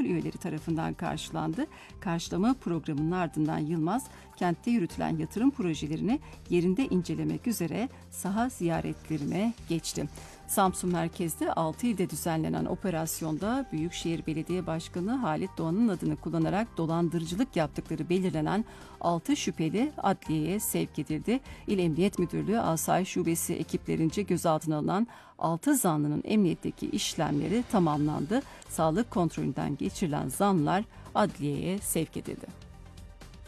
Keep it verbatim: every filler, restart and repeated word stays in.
üyeleri tarafından karşılandı. Karşılama programının ardından Yılmaz, kentte yürütülen yatırım projelerini yerinde incelemek üzere saha ziyaretlerine geçti. Samsun merkezde altı ilde düzenlenen operasyonda Büyükşehir Belediye Başkanı Halit Doğan'ın adını kullanarak dolandırıcılık yaptıkları belirlenen altı şüpheli adliyeye sevk edildi. İl Emniyet Müdürlüğü Asayiş Şubesi ekiplerince gözaltına alınan altı zanlının emniyetteki işlemleri tamamlandı. Sağlık kontrolünden geçirilen zanlılar adliyeye sevk edildi.